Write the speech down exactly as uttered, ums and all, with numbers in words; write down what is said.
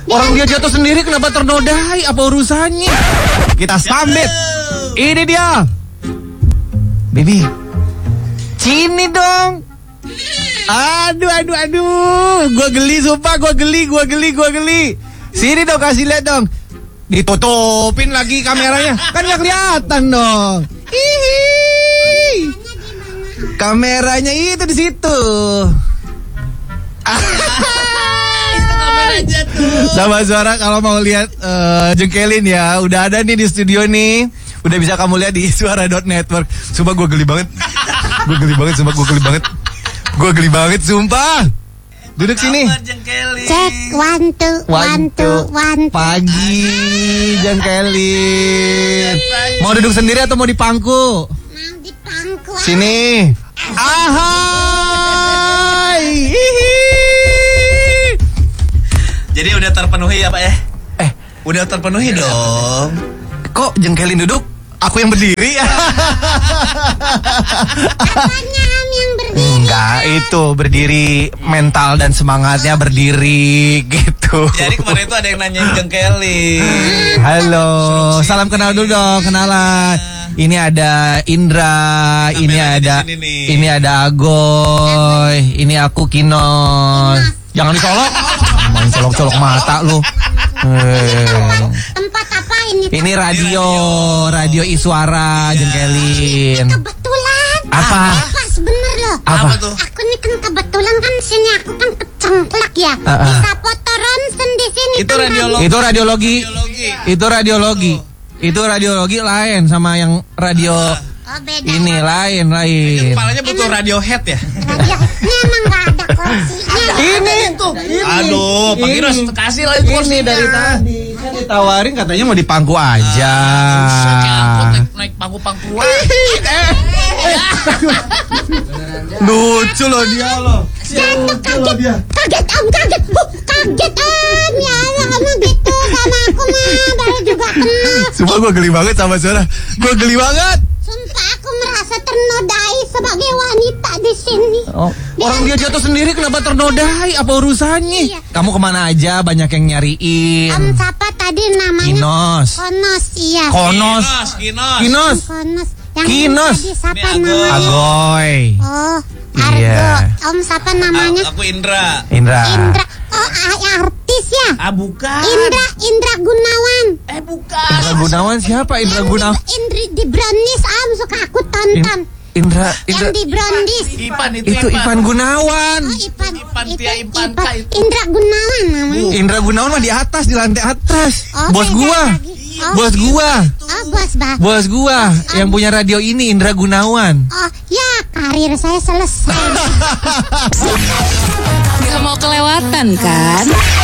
Orang dia jatuh sendiri kenapa ternodai? Apa urusannya? Kita sambit. Ini dia. Baby. Sini dong. Aduh, aduh, aduh. Gua geli, sumpah. Gua geli, gua geli, gua geli. Sini dong, kasih lihat dong. Ditutupin lagi kameranya. Kan gak kelihatan dong. Hihi. Kameranya itu di situ. Sama suara kalau mau lihat uh, jengkelin ya. Udah ada nih di studio nih. Udah bisa kamu lihat di suara dot network. Sumpah gue geli banget. Gue geli banget, sumpah gue geli banget. Gue geli banget, sumpah. Duduk sini. Cek, one two, one two, one two. Pagi, jengkelin. Mau duduk sendiri atau mau di pangku? Mau di pangku. Sini. Ahai. Jadi udah terpenuhi ya Pak ya? Eh, udah terpenuhi dong. Kok jengkelin duduk? Aku yang berdiri. Apanya Am yang berdiri? Enggak, itu berdiri mental dan semangatnya berdiri gitu. Jadi kemarin itu ada yang nanyain jengkelin. Halo, salam kenal dulu dong, kenalan. Ini ada Indra, ini ada ini ada Agoy, ini aku Kinos. Jangan dicolok. Main colok-colok mata lu. Tempat apa ini? Ini radio, radio Iswara, jengkelin. Kebetulan. Apa? Pas bener loh. Apa? tuh? Aku nih kan kebetulan kan sini aku kan kecengklak ya. Uh, uh. Bisa foto ronsen di sini. Itu kan, radiologi. Itu radiologi. Radiologi. Itu radiologi. Itu radiologi lain sama yang radio Oh beda. ini ya. lain lain. Kepalanya butuh Radiohead ya? Radio. Ini emang gak ada kursinya. Ini tuh. Aduh, Pak Kiros kasih lagi Ini kursinya. dari tadi kan ditawarin katanya mau di pangku aja. Buset, kayak angkot naik, naik pangku-pangkuan. Lucu loh dia loh. Jatuh kaget. Kaget Om, kaget. Uh, kaget Om. Ya Allah kamu gitu sama aku mah. Baru juga kenal. Sumpah gue geli banget sama suara. Gue geli banget. Sumpah aku merasa ternodai sebagai wanita di sini. Oh, orang dia jatuh sendiri kenapa ternodai? Apa urusannya? Iya. Kamu kemana aja? Banyak yang nyariin. Om siapa tadi namanya? Kinos. Konos, iya. Konos. Kinos. Kinos. Konos. Yang Kinos. tadi siapa Ini Agoy. namanya? Agoy. Oh, Argo. Iya. Om siapa namanya? Aku Indra. Indra. Indra. Oh, ah, artis ya? Ah bukan. Indra, Indra Gunawan. Eh bukan. Indra Gunawan siapa? Indra Gunawan. Indri di Brownies, Om suka aku tonton. Indra, Yang Indra. di Brownies. Ipan itu, Itu Ivan Gunawan. Oh, Ipan. Ipan, itu Tia Ipan, Kak, itu. Indra Gunawan namanya. Indra Gunawan mah di atas, di lantai atas. Oh, Bos beda gua. lagi. Oh, Bos gua. Oh, bos bah. Bos gua yang punya radio ini Indra Gunawan. Oh, ya karir saya selesai. Gak mau kelewatan kan?